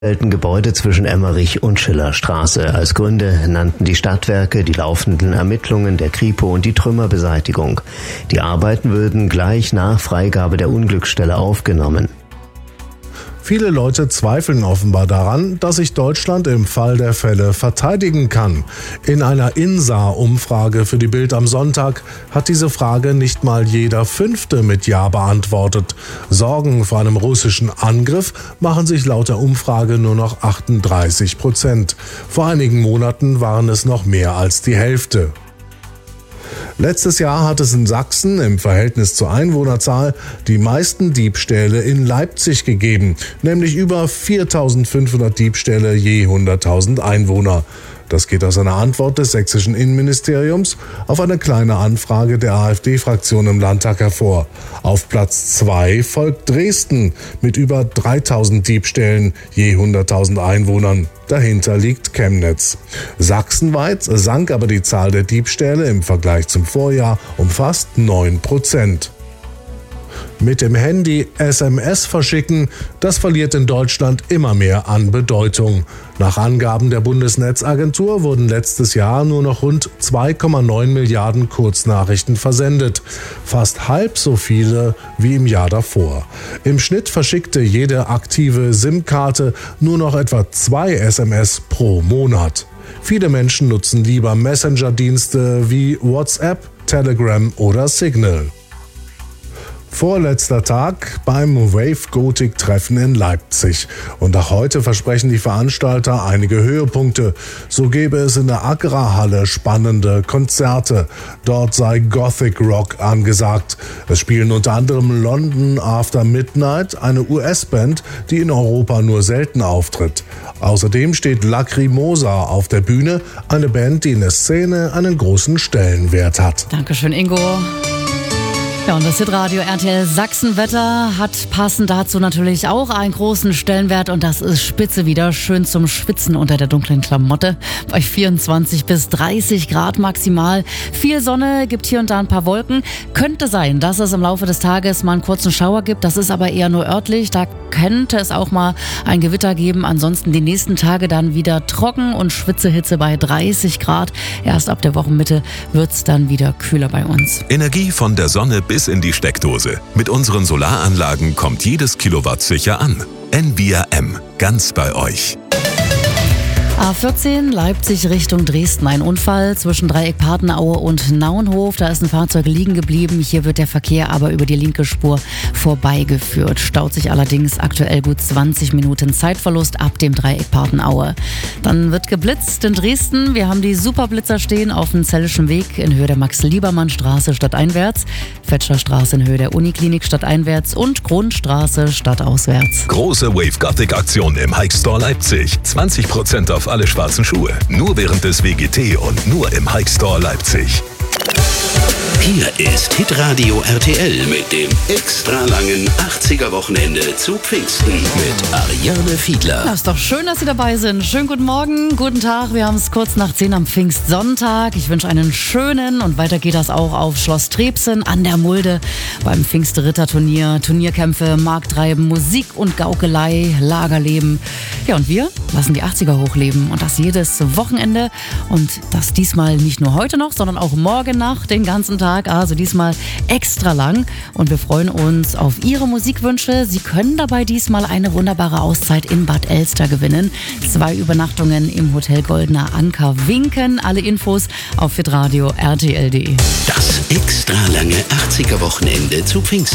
Gebäude zwischen Emmerich und Schillerstraße. Als Gründe nannten die Stadtwerke die laufenden Ermittlungen der Kripo und die Trümmerbeseitigung. Die Arbeiten würden gleich nach Freigabe der Unglücksstelle aufgenommen. Viele Leute zweifeln offenbar daran, dass sich Deutschland im Fall der Fälle verteidigen kann. In einer INSA-Umfrage für die Bild am Sonntag hat diese Frage nicht mal jeder Fünfte mit Ja beantwortet. Sorgen vor einem russischen Angriff machen sich laut der Umfrage nur noch 38%. Vor einigen Monaten waren es noch mehr als die Hälfte. Letztes Jahr hat es in Sachsen im Verhältnis zur Einwohnerzahl die meisten Diebstähle in Leipzig gegeben, nämlich über 4.500 Diebstähle je 100.000 Einwohner. Das geht aus einer Antwort des sächsischen Innenministeriums auf eine kleine Anfrage der AfD-Fraktion im Landtag hervor. Auf Platz 2 folgt Dresden mit über 3.000 Diebstählen je 100.000 Einwohnern. Dahinter liegt Chemnitz. Sachsenweit sank aber die Zahl der Diebstähle im Vergleich zum Vorjahr um fast 9%. Mit dem Handy SMS verschicken, das verliert in Deutschland immer mehr an Bedeutung. Nach Angaben der Bundesnetzagentur wurden letztes Jahr nur noch rund 2,9 Milliarden Kurznachrichten versendet. Fast halb so viele wie im Jahr davor. Im Schnitt verschickte jede aktive SIM-Karte nur noch etwa 2 SMS pro Monat. Viele Menschen nutzen lieber Messenger-Dienste wie WhatsApp, Telegram oder Signal. Vorletzter Tag beim Wave Gothic Treffen in Leipzig. Und auch heute versprechen die Veranstalter einige Höhepunkte. So gäbe es in der Agra-Halle spannende Konzerte. Dort sei Gothic Rock angesagt. Es spielen unter anderem London After Midnight, eine US-Band, die in Europa nur selten auftritt. Außerdem steht Lacrimosa auf der Bühne, eine Band, die in der Szene einen großen Stellenwert hat. Dankeschön, Ingo. Ja, und das Hitradio RTL Sachsenwetter hat passend dazu natürlich auch einen großen Stellenwert und das ist spitze wieder, schön zum Schwitzen unter der dunklen Klamotte bei 24 bis 30 Grad maximal. Viel Sonne, gibt hier und da ein paar Wolken. Könnte sein, dass es im Laufe des Tages mal einen kurzen Schauer gibt, das ist aber eher nur örtlich, da könnte es auch mal ein Gewitter geben. Ansonsten die nächsten Tage dann wieder trocken und Schwitzehitze bei 30 Grad. Erst ab der Wochenmitte wird es dann wieder kühler bei uns. Energie von der Sonne bis in die Steckdose. Mit unseren Solaranlagen kommt jedes Kilowatt sicher an. Envia M. Ganz bei euch. A14 Leipzig Richtung Dresden. Ein Unfall zwischen Dreieck Partenaue und Naunhof. Da ist ein Fahrzeug liegen geblieben. Hier wird der Verkehr aber über die linke Spur vorbeigeführt. Staut sich allerdings aktuell gut 20 Minuten Zeitverlust ab dem Dreieck Partenaue. Dann wird geblitzt in Dresden. Wir haben die Superblitzer stehen auf dem Zellischen Weg in Höhe der Max-Liebermann-Straße stadteinwärts, Fetscherstraße in Höhe der Uniklinik stadteinwärts und Grundstraße stadtauswärts. Große Wave Gothic Aktion im Hike Store Leipzig. 20% auf alle schwarzen Schuhe. Nur während des WGT und nur im Hike Store Leipzig. Hier ist Hitradio RTL mit dem extra langen 80er-Wochenende zu Pfingsten mit Ariane Fiedler. Das ist doch schön, dass Sie dabei sind. Schönen guten Morgen, guten Tag. Wir haben es kurz nach 10 am Pfingstsonntag. Ich wünsche einen schönen und weiter geht das auch auf Schloss Trebsen an der Mulde beim Pfingstritterturnier. Turnierkämpfe, Markttreiben, Musik und Gaukelei, Lagerleben. Ja, und wir lassen die 80er hochleben und das jedes Wochenende und das diesmal nicht nur heute noch, sondern auch morgen Nacht den ganzen Tag. Also diesmal extra lang und wir freuen uns auf Ihre Musikwünsche. Sie können dabei diesmal eine wunderbare Auszeit in Bad Elster gewinnen. 2 Übernachtungen im Hotel Goldener Anker winken. Alle Infos auf hitradio rtl.de. Das extra lange 80er-Wochenende zu Pfingsten.